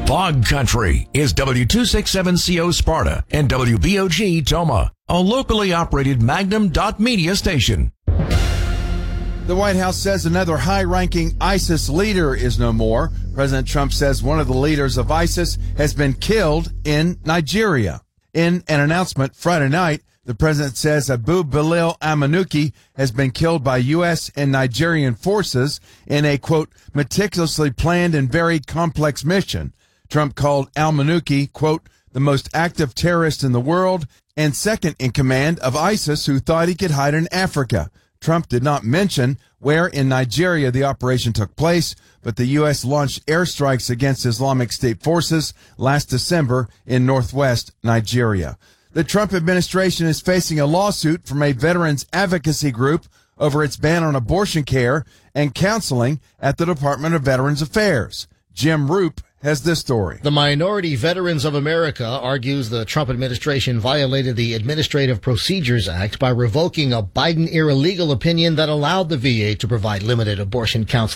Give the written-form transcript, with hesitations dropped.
Fog Country is W267CO Sparta and WBOG Toma, a locally operated Magnum.media station. The White House says another high-ranking ISIS leader is no more. President Trump says one of the leaders of ISIS has been killed in Nigeria. In an announcement Friday night, the president says Abu Bilal al-Manuki has been killed by U.S. and Nigerian forces in a, quote, meticulously planned and very complex mission. Trump called al-Manuki, quote, the most active terrorist in the world and second in command of ISIS who thought he could hide in Africa. Trump did not mention where in Nigeria the operation took place, but the U.S. launched airstrikes against Islamic State forces last December in northwest Nigeria. The Trump administration is facing a lawsuit from a veterans advocacy group over its ban on abortion care and counseling at the Department of Veterans Affairs. Jim Roop has this story. The Minority Veterans of America argues the Trump administration violated the Administrative Procedures Act by revoking a Biden-era legal opinion that allowed the VA to provide limited abortion counseling